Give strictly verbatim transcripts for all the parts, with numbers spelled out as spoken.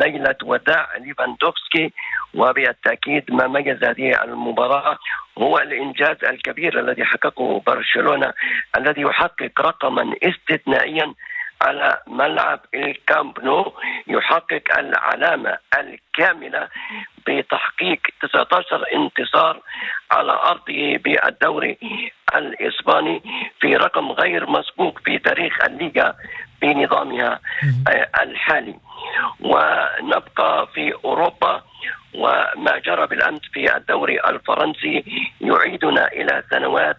ليلة وداع ليفاندوفسكي. وبالتأكيد ما ميز هذه المباراة هو الإنجاز الكبير الذي حققه برشلونة، الذي يحقق رقما استثنائيا على ملعب الكامب نو، يحقق العلامة الكاملة بتحقيق تسعة عشر انتصار على أرضه بالدوري الإسباني في رقم غير مسبوق في تاريخ الليغا بنظامها الحالي. ونبقى في أوروبا، وما جرى بالأمس في الدوري الفرنسي يعيدنا إلى سنوات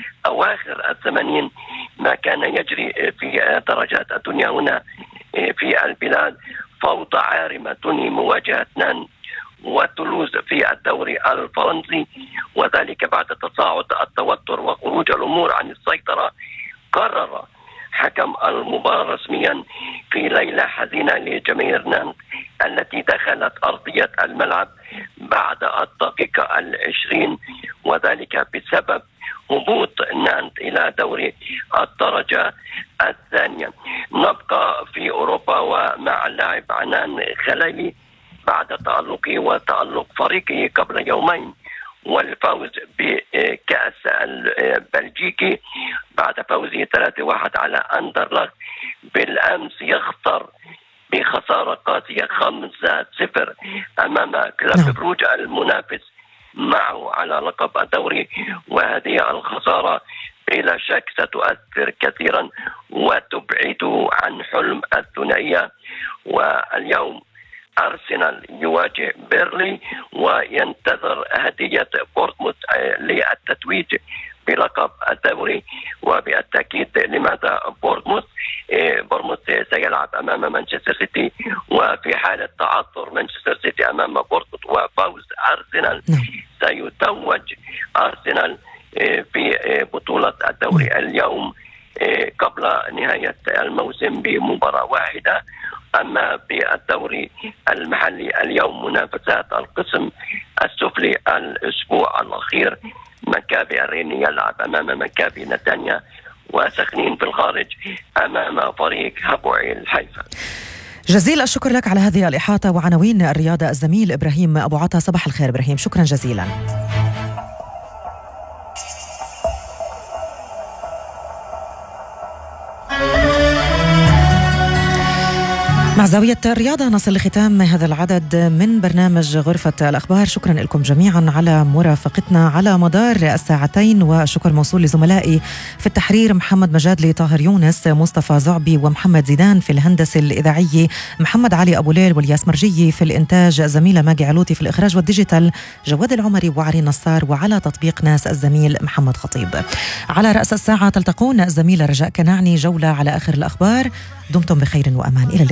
أواخر الثمانين، ما كان يجري في درجات الدنيا هنا في البلاد، فوضى عارمة تنهي مواجهة نان وتولوز في الدوري الفرنسي، وذلك بعد تصاعد التوتر وخروج الأمور عن السيطرة. قرر حكم المباراة رسميا في ليلة حزينة لجماهير نانت التي دخلت أرضية الملعب بعد الدقيقة العشرين، وذلك بسبب هبوط نانت إلى دوري الدرجة الثانية. نبقى في أوروبا ومع اللاعب عنان خليلي بعد تألقه وتألق فريقه قبل يومين والفوز بكأس البلجيكي بعد فوزه ثلاثة واحد على أندرلخت بالأمس، يخسر بخسارة قاسية خمسة صفر أمام كلوب بروج المنافس معه على لقب الدوري. وهذه الخسارة بلا شك ستؤثر كثيرا وتبعده عن حلم الثنائية. واليوم أرسنال يواجه بيرلي وينتظر هدية بورتموث للتتويج بلقب الدوري. وبالتأكيد لماذا بورتموث؟ بورتموث سيلعب أمام مانشستر سيتي، وفي حالة تعثر مانشستر سيتي أمام بورتموث وفوز أرسنال سيتوج أرسنال في بطولة الدوري اليوم قبل نهاية الموسم بمباراة واحدة. أما بالدوري المحلي اليوم منافسات القسم السفلي الأسبوع الأخير، مكابي الريني يلعب أمام مكابي نتانيا، وسخنين في الخارج أمام فريق هابوعيل حيفا. جزيل الشكر لك على هذه الإحاطة وعناوين الرياضة الزميل إبراهيم أبو عطا. صباح الخير إبراهيم، شكرا جزيلا. مع زاوية الرياضة نصل لختام هذا العدد من برنامج غرفة الأخبار. شكرا لكم جميعا على مرافقتنا على مدار الساعتين، وشكر موصول لزملائي في التحرير محمد مجادلي، طاهر يونس، مصطفى زعبي ومحمد زيدان في الهندسة الإذاعية، محمد علي أبو ليل والياس مرجي في الإنتاج، زميلة ماجي علوتي في الإخراج والديجيتال، جواد العمري وعلي نصار، وعلى تطبيق ناس الزميل محمد خطيب. على رأس الساعة تلتقون الزميلة رجاء كناعني، جولة على آخر الأخبار. دمتم بخير وأمان. إلى